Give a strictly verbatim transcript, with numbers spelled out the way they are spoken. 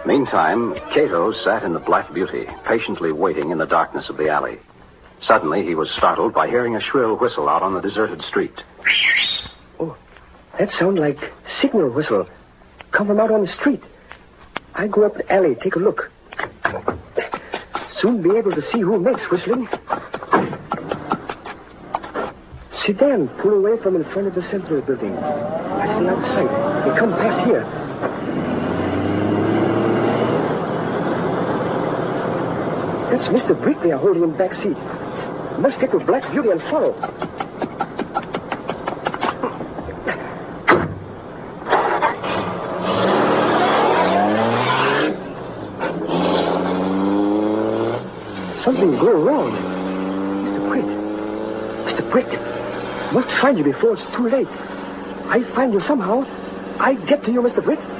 Meantime, Cato sat in the Black Beauty, patiently waiting in the darkness of the alley. Suddenly, he was startled by hearing a shrill whistle out on the deserted street. Oh, that sounds like signal whistle. Come from out on the street. I go up the alley, take a look. Soon be able to see who makes whistling. Sedan pull away from in front of the Central building. I stay outside. They come past here. That's Mister Brick they are holding in back seat. Must get to Black Beauty and follow. Something go wrong. Mister Britt. Mister Britt. Must find you before it's too late. I find you somehow. I get to you, Mister Britt.